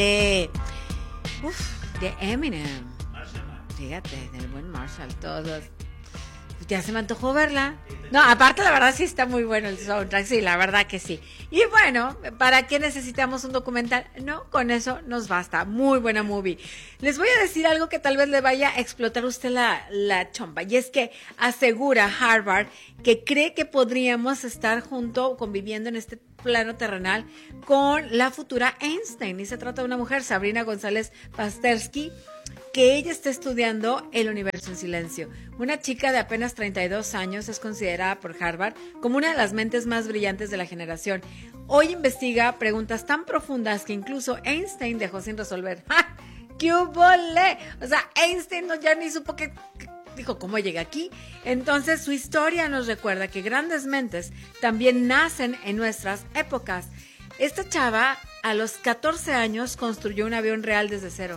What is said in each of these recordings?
De Eminem. Fíjate, del buen Marshall, todos. Ya se me antojó verla. No, aparte la verdad sí está muy bueno el soundtrack, sí, la verdad que sí. Y bueno, ¿para qué necesitamos un documental? No, con eso nos basta. Muy buena movie. Les voy a decir algo que tal vez le vaya a explotar a usted la chompa. Y es que asegura Harvard que cree que podríamos estar juntos conviviendo en este plano terrenal con la futura Einstein. Y se trata de una mujer, Sabrina González Pasterski, que ella está estudiando el universo en silencio. Una chica de apenas 32 años es considerada por Harvard como una de las mentes más brillantes de la generación. Hoy investiga preguntas tan profundas que incluso Einstein dejó sin resolver. ¡Ja! ¡Qué volé! O sea, Einstein ya ni supo que dijo, ¿cómo llega aquí? Entonces su historia nos recuerda que grandes mentes también nacen en nuestras épocas. Esta chava a los 14 años construyó un avión real desde cero.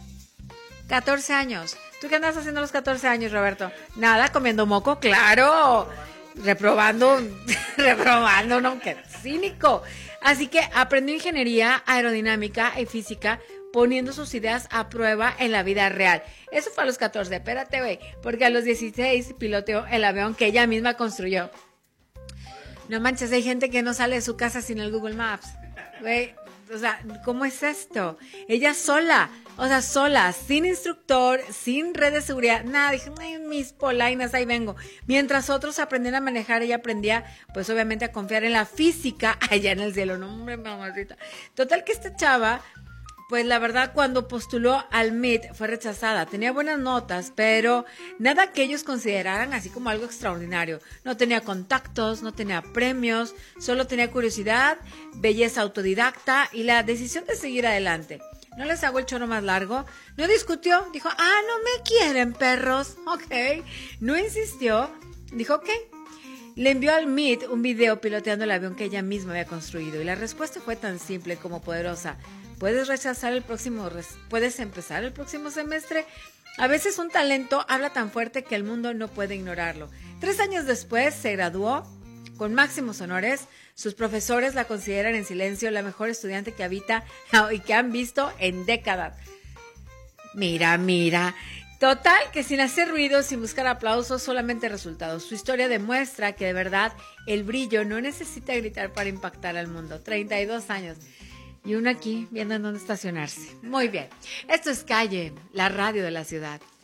14 años. ¿Tú qué andas haciendo a los 14 años, Roberto? Nada, comiendo moco, claro. Reprobando, no, qué cínico. Así que aprendió ingeniería aerodinámica y física poniendo sus ideas a prueba en la vida real. Eso fue a los 14, espérate, güey, porque a los 16 piloteó el avión que ella misma construyó. No manches, hay gente que no sale de su casa sin el Google Maps. Güey, o sea, ¿cómo es esto? Ella sola, sin instructor, sin red de seguridad, nada. Dije, mis polainas, ahí vengo. Mientras otros aprendían a manejar, ella aprendía, pues obviamente a confiar en la física allá en el cielo. No, hombre, mamacita. Total que esta chava, pues la verdad, cuando postuló al MIT fue rechazada. Tenía buenas notas, pero nada que ellos consideraran así como algo extraordinario. No tenía contactos, no tenía premios, solo tenía curiosidad, belleza autodidacta y la decisión de seguir adelante. No les hago el choro más largo. No discutió, dijo, no me quieren, perros. Ok. No insistió, dijo, ok. Le envió al MIT un video piloteando el avión que ella misma había construido. Y la respuesta fue tan simple como poderosa. Puedes empezar el próximo semestre. A veces un talento habla tan fuerte que el mundo no puede ignorarlo. 3 años después se graduó con máximos honores. Sus profesores la consideran en silencio la mejor estudiante que habita y que han visto en décadas. Mira. Total, que sin hacer ruido, sin buscar aplausos, solamente resultados. Su historia demuestra que de verdad el brillo no necesita gritar para impactar al mundo. 32 años. Y uno aquí viendo en dónde estacionarse. Muy bien. Esto es Calle, la radio de la ciudad.